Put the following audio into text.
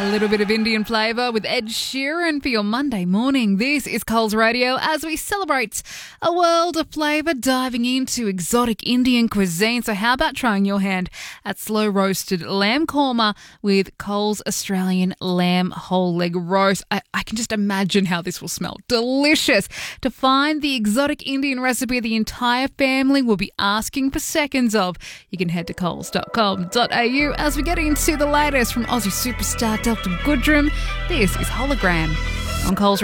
little bit of Indian flavour with Ed Sheeran for your Monday morning. This is Coles Radio as we celebrate a world of flavour, diving into exotic Indian cuisine. So how about trying your hand at slow roasted lamb korma with Coles Australian lamb whole leg roast? I can just imagine how this will smell. Delicious. To find the exotic Indian recipe the entire family will be asking for seconds of, you can head to coles.com.au as we get into the latest from Aussie superstar Dr. Goodrum. This is Hologram on Coles